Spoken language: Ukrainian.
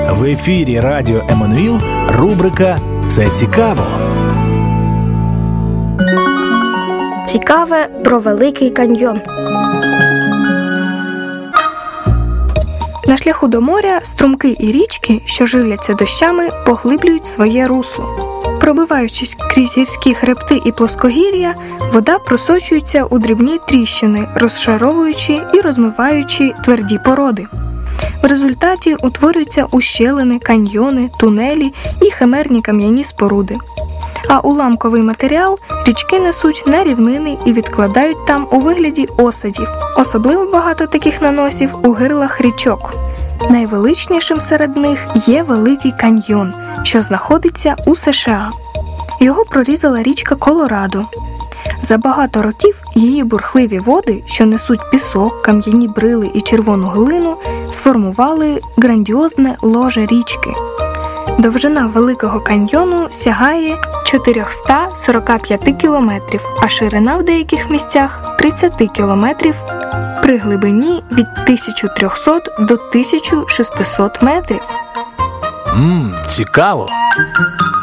В ефірі Радіо Еммануїл рубрика «Це цікаво». Цікаве про Великий каньйон. На шляху до моря струмки і річки, що живляться дощами, поглиблюють своє русло. Пробиваючись крізь гірські хребти і плоскогір'я, вода просочується у дрібні тріщини, розшаровуючи і розмиваючи тверді породи. В результаті утворюються ущелини, каньйони, тунелі і химерні кам'яні споруди. А уламковий матеріал річки несуть на рівнини і відкладають там у вигляді осадів. Особливо багато таких наносів у гирлах річок. Найвеличнішим серед них є Великий каньйон, що знаходиться у США. Його прорізала річка Колорадо. За багато років її бурхливі води, що несуть пісок, кам'яні брили і червону глину, сформували грандіозне ложе річки. Довжина Великого каньйону сягає 445 кілометрів, а ширина в деяких місцях – 30 кілометрів при глибині від 1300 до 1600 метрів. Цікаво!